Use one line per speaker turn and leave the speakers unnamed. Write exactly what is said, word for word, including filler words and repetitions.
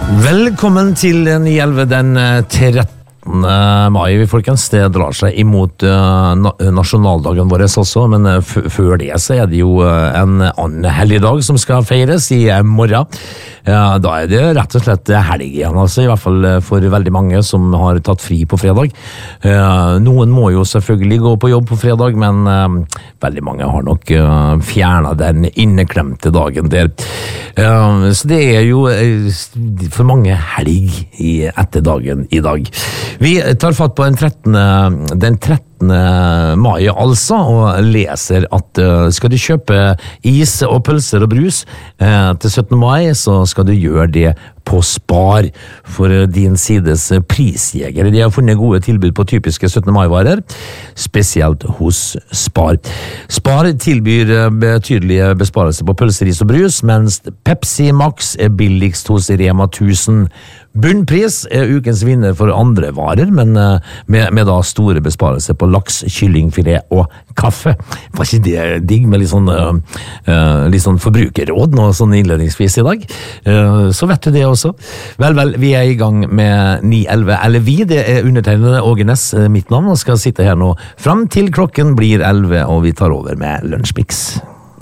Velkommen til ni elleve den trettende mai, folkens. Det drar seg imot uh, na nasjonaldagen vår også, men uh, f før det så er det jo uh, en annen hellig dag som skal feires i uh, morgen. Uh, da er det rett og slett helg igjen, altså, i hvert fall uh, for veldig mange som har tatt fri på fredag. Uh, noen må jo selvfølgelig gå på jobb på fredag, men uh, veldig mange har nok uh, fjernet den inneklemte dagen der. Uh, så det er jo uh, for mange helg i etterdagen i dag. Vi tar fatt på den trettende, den trettende mai altså, og leser at uh, skal du kjøpe is og pølser og brus uh, til syttende mai, så skal du gjøre det på Spar for uh, din sides prisjeger. De har funnet gode tilbud på typiske syttende mai-varer, spesielt hos Spar. Spar tilbyr uh, betydelige besparelser på pølser, is og brus, mens Pepsi Max er billigst hos Rema tusen. Bunnpris er ukens vinner for andre varer, men uh, med, med da store besparelser på laks, kyllingfilet og kaffe. Var ikke det digg med litt sånn, uh, uh, litt sånn forbrukerråd nå sånn innledningsvis i dag? Uh, så vet du det også. Vel, vel, vi er i gang med ni elleve, eller vi, det er undertegnede Åge Ness, mitt navn, og skal sitte her nå fram til klokken blir elleve, og vi tar over med Lunsjmix.